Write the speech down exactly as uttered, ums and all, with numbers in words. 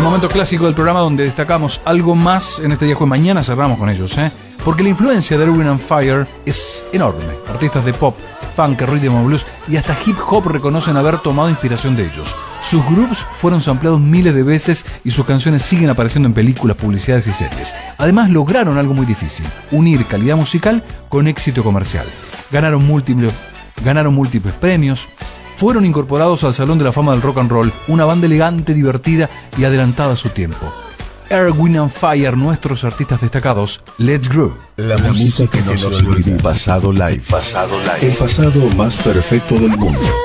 momento clásico del programa donde destacamos algo más en este día jueves. Mañana cerramos con ellos, ¿eh? Porque la influencia de Earth, Wind and Fire es enorme. Artistas de pop, funk, rhythm and blues y hasta hip hop reconocen haber tomado inspiración de ellos. Sus grupos fueron sampleados miles de veces y sus canciones siguen apareciendo en películas, publicidades y series. Además lograron algo muy difícil: unir calidad musical con éxito comercial. Ganaron múltiples, ganaron múltiples premios. Fueron incorporados al Salón de la Fama del Rock and Roll, una banda elegante, divertida y adelantada a su tiempo. Earth, Wind and Fire, nuestros artistas destacados. Let's Groove. La, la música que no se olvida. Pasado live. Pasado live. El pasado más perfecto del mundo.